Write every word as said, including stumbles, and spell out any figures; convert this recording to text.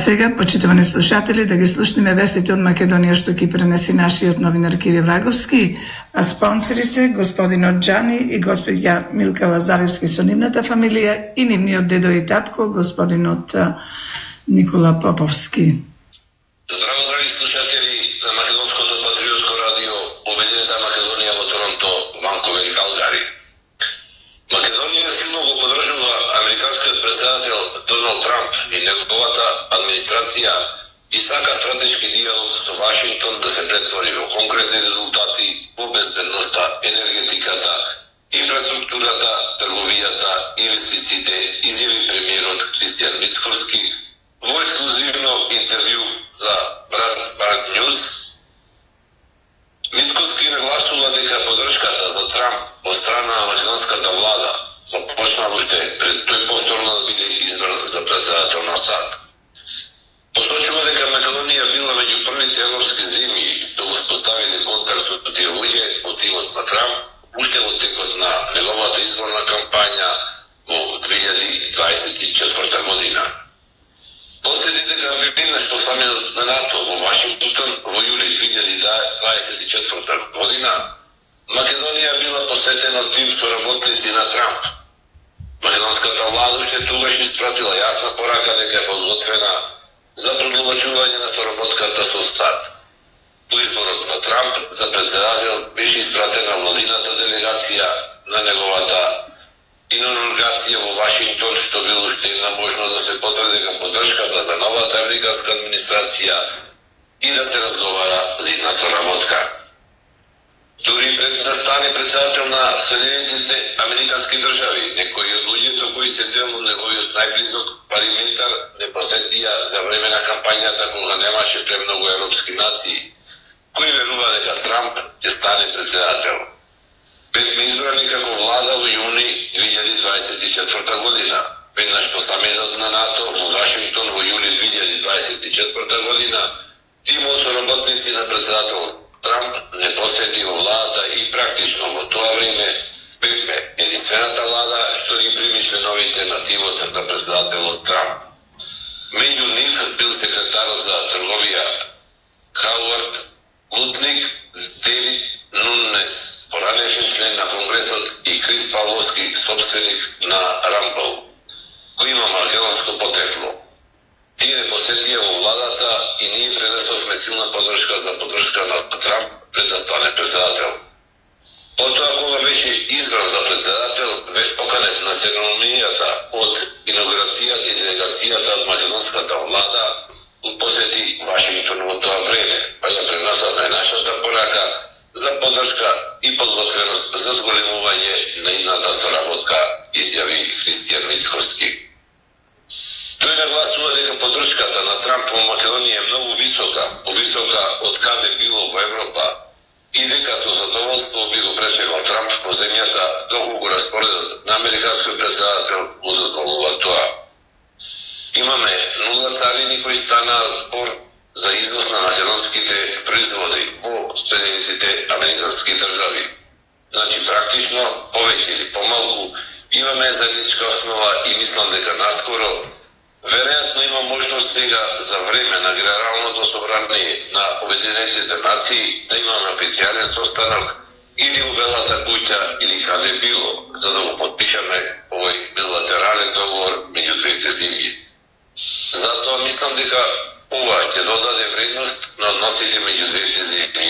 сега, почитувани слушатели, да ги слушнеме вестите од Македонија што ги пренеси нашиот новинар Кирил Враговски, а спонсори се господинот Джани и господја Милка Лазаревски со нивната фамилија и нивниот дедо и татко, господинот Никола Поповски. Здраво, драги слушатели на Македонското патриотско радио, Обединета Македонија во Торонто, Ванкувер и Калгари. Македонија силно го поддржува американскиот претседател Доналд Трамп и неговата администрација и сака стратешки диалог со Вашингтон да се претвори во конкретни резултати во безбедноста, енергетиката, инфраструктурата, трговијата, инвестициите, изјави премиерот Христијан Мицкоски во ексклузивно интервју за Брат Ньюс. Мицкоски нагласува дека поддршката за Трамп од страна на македонската влада започна уште пред тој повторно да биде избран за претседател на САД. Посочува дека Македонија била меѓу првите европски земји што го споставиле контакт со тие луѓе од тимот на Трамп уште во текот на неговата изборна кампања во две илјади дваесет и четврта година. Последи дека веднаш посланиот на НАТО во Вашингтон во јули две илјади дваесет и четврта година, Македонија била посетена од тим со работници на Трамп. Македонската влада уште тогаш испратила јасна порака дека е подготвена за продолжување на соработката со САД. По изборот на Трамп за претседател беше испратена владината делегација на неговата инаугурација во Вашингтон, што било уште една можност да се потврди дека поддршката за новата американска администрација и да се разговара за една соработка. Дури пред да стане претседател на Соединетите Американски држави, некои од луѓето кои се дел од неговиот најблизок париметар не посетија за време на кампањата кога немаше премногу европски нации, кои верува дека Трамп ќе стане претседател. Бевме избрани како влада во јуни две илјади дваесет и четврта година. Веднаш по самитот на НАТО во Вашингтон во јули две илјади дваесет и четврта година, тимот со работници на претседател Трамп не посети во владата и практично во тоа време бевме единствената влада што ги прими членовите на тимот на претседателот Трамп. Меѓу нив бил секретарот за трговија Хауард Лутник, Девид Нунес, поранешен член на Конгресот, и Крис Павловски, собственик на Рамбл, кој има македонско потекло. Тие посетија во владата и ние пренесовме силна поддршка за поддршка на Трамп пред да стане претседател. Потоа кога беше избран за претседател, беше поканет на церемонијата од инаугурацијата и делегацијата од македонската влада посети Вашингтон во тоа време, па ја пренесовме нашата порака за поддршка и подготвеност за зголемување на едната соработка, изјави Христијан Мицкоски. Тој нагласува дека поддршката на Трамп во Македонија е многу висока, повисока од каде било во Европа, и дека со задоволство би го пречекал Трамп во земјата доколку распоредот на американскиот претседател го дозволува тоа. Имаме нула царини кои станаа збор за износ на македонските производи во Соединетите Американски држави. Значи, практично, повеќе или помалку, имаме заедничка основа и мислам дека наскоро веројатно има можност сега за време на Генералното собрание на Обединетите нации да имаме официјален состанок или у Белата куќа или каде било, за да го подпишеме овој билатерален договор меѓу двете земји. Затоа мислам дека ова ќе додаде вредност на односите меѓу двете земји.